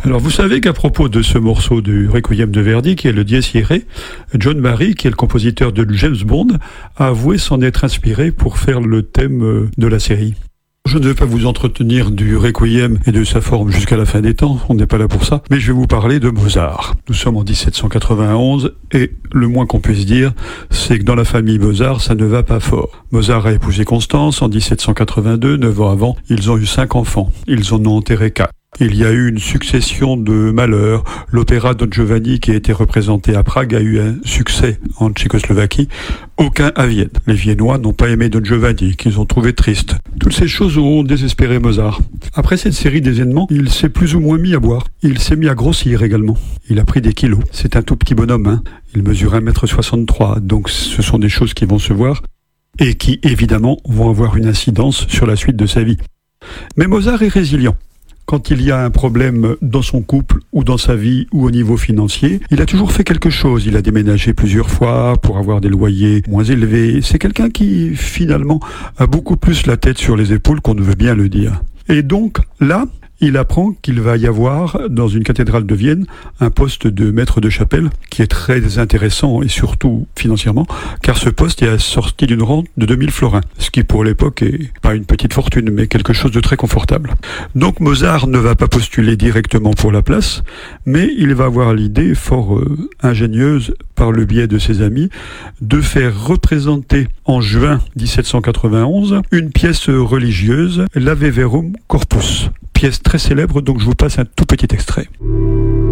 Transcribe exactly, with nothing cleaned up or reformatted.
Alors vous savez qu'à propos de ce morceau du Requiem de Verdi, qui est le Dies Irae, John Barry, qui est le compositeur de James Bond, a avoué s'en être inspiré pour faire le thème de la série. Je ne vais pas vous entretenir du Requiem et de sa forme jusqu'à la fin des temps, on n'est pas là pour ça, mais je vais vous parler de Mozart. Nous sommes en dix-sept cent quatre-vingt-onze et le moins qu'on puisse dire, c'est que dans la famille Mozart, ça ne va pas fort. Mozart a épousé Constance en dix-sept cent quatre-vingt-deux, neuf ans avant, ils ont eu cinq enfants, ils en ont enterré quatre. Il y a eu une succession de malheurs. L'opéra Don Giovanni, qui a été représenté à Prague, a eu un succès en Tchécoslovaquie, aucun à Vienne. Les Viennois n'ont pas aimé Don Giovanni, qu'ils ont trouvé triste. Toutes ces choses ont désespéré Mozart. Après cette série d'événements, il s'est plus ou moins mis à boire. Il s'est mis à grossir également. Il a pris des kilos. C'est un tout petit bonhomme, hein. Il mesure un mètre soixante-trois, donc ce sont des choses qui vont se voir et qui, évidemment, vont avoir une incidence sur la suite de sa vie. Mais Mozart est résilient. Quand il y a un problème dans son couple ou dans sa vie ou au niveau financier, il a toujours fait quelque chose. Il a déménagé plusieurs fois pour avoir des loyers moins élevés. C'est quelqu'un qui, finalement, a beaucoup plus la tête sur les épaules qu'on ne veut bien le dire. Et donc, là, il apprend qu'il va y avoir, dans une cathédrale de Vienne, un poste de maître de chapelle qui est très intéressant et surtout financièrement, car ce poste est assorti d'une rente de deux mille florins, ce qui pour l'époque est pas une petite fortune, mais quelque chose de très confortable. Donc Mozart ne va pas postuler directement pour la place, mais il va avoir l'idée fort euh, ingénieuse, par le biais de ses amis, de faire représenter en juin dix-sept cent quatre-vingt-onze une pièce religieuse, l'Ave Verum Corpus. Pièce très célèbre, donc je vous passe un tout petit extrait.